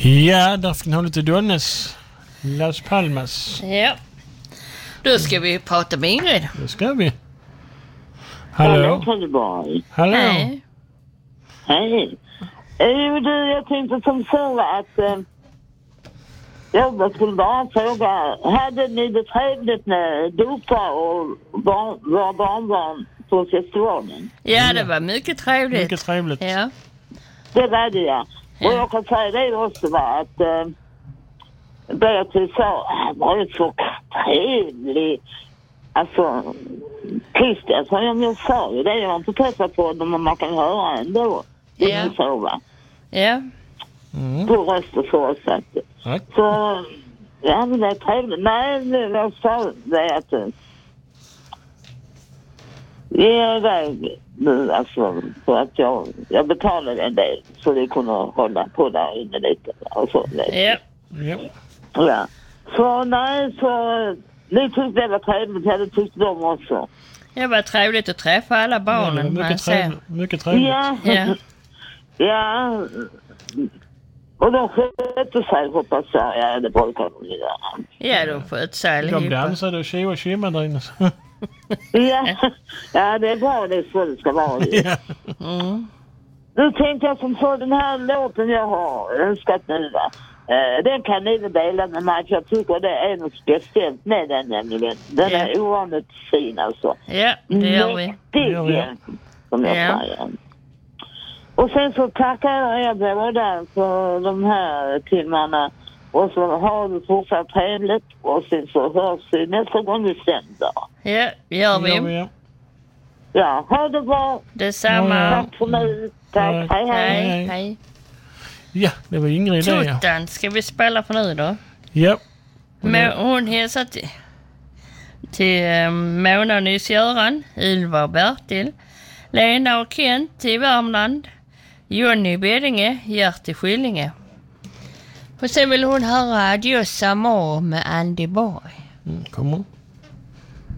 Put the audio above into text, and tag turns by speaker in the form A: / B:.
A: Ja, där fick ni ha lite Donnes. Las Palmas.
B: Ja. Då ska vi prata med Ingrid.
A: Det ska vi. Hallå? Hallå?
B: Hej.
C: Hej. Jo, du, jag tänkte som så att jag skulle bara fråga, hade ni det trevligt med dopar och våra barnbarn på festivalen?
B: Ja, det var mycket trevligt.
A: Mycket trevligt.
B: Ja.
C: Det var det, ja. Och jag kan säga det också var att Beatrice sa, var det så trevlig. Alltså, Christian, så jag sa ju det, jag har inte träffat på dem, men man kan höra ändå.
B: Ja.
C: Så, va?
B: Ja.
C: På röst och så. Så, ja, men det är trevligt. Nej, jag sa det att vi är iväg nu, alltså, för att jag betalade en del så vi kunde hålla på där inne lite. Och så,
B: Ja.
C: Ja. Så, nej, så ni tyckte det var trevligt, det tyckte de också.
B: Det var trevligt att träffa alla barnen.
A: Mycket trevligt.
C: Ja.
B: Ja.
C: Ja. Och de skötte sig, hoppas jag. Ja, det brukar de göra.
B: Ja, de skötte sig
A: De
B: allihopa.
A: dansade och tjo och tjimma där inne.
C: Ja, det är bra, det är så det ska vara.
A: Ja.
C: Nu tänkte jag som så, den här låten jag har önskat nu, va? Den kan ni väl dela med mig, för jag tycker det är något speciellt med den nämligen. Den är ovanligt fin, alltså.
B: Ja, det gör vi.
C: Mäktig, som jag säger. Och sen så tackar jag båda för de här timmarna. Och så har du fortsatt trevligt. Och sen så hörs vi nästa gång vi sänder.
B: Ja, gör vi.
C: Ja, ha det bra.
B: Detsamma.
C: Tack för nu. Tack, hej.
B: Hej.
A: Ja, det var Ingrid det, ja.
B: Tuttan ska vi spela för nu då.
A: Ja.
B: Men hon hälsar till Mona och Nils-Göran, Ylva och Bertil, Lena och Kent i Värmland, Jonny i Beddinge, Gert i Skillinge. Och sen vill hon höra Adios Amor med Andy Borg.
A: Kommer.